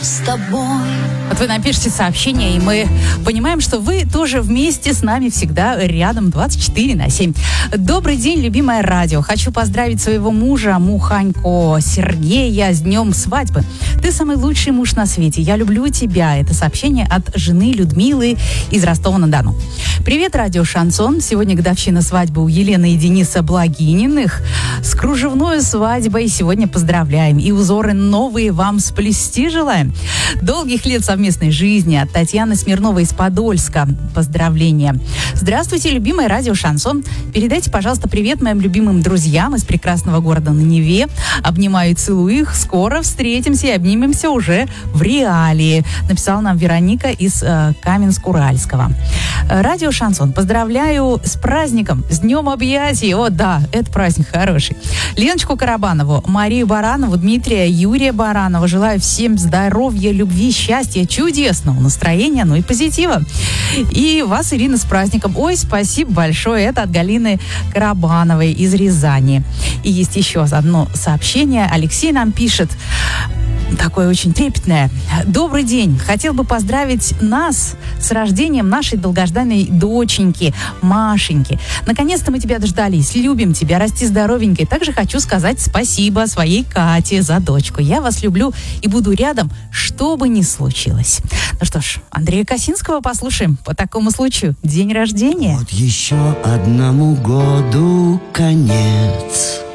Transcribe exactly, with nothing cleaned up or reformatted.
С тобой. Вот вы напишите сообщение, и мы понимаем, что вы тоже вместе с нами всегда рядом двадцать четыре на семь. Добрый день, любимое радио. Хочу поздравить своего мужа Муханько Сергея с днем свадьбы. Ты самый лучший муж на свете. Я люблю тебя. Это сообщение от жены Людмилы из Ростова-на-Дону. Привет, радио Шансон. Сегодня годовщина свадьбы у Елены и Дениса Благининых. С кружевной свадьбой сегодня поздравляем. И узоры новые вам сплести желаем. Долгих лет совместной жизни от Татьяны Смирновой из Подольска. Поздравления. Здравствуйте, любимое радио Шансон. Передайте, пожалуйста, привет моим любимым друзьям из прекрасного города на Неве. Обнимаю и целую их. Скоро встретимся и обнимемся уже в реалии. Написала нам Вероника из э, Каменск-Уральского. Радио Шансон. Поздравляю с праздником, с днем объятий. О, да, это праздник хороший. Леночку Карабанову, Марию Баранову, Дмитрия, Юрия Баранова. Желаю всем здоровья, любви, счастья, чудесного настроения, ну и позитива. И вас, Ирина, с праздником. Ой, спасибо большое. Это от Галины Карабановой из Рязани. И есть еще одно сообщение. Алексей нам пишет. Такое очень трепетное. Добрый день. Хотел бы поздравить нас с рождением нашей долгожданной доченьки Машеньки. Наконец-то мы тебя дождались. Любим тебя. Расти здоровенькой. Также хочу сказать спасибо своей Кате за дочку. Я вас люблю и буду рядом, что бы ни случилось. Ну что ж, Андрея Косинского послушаем по такому случаю. День рождения. Вот еще одному году конец.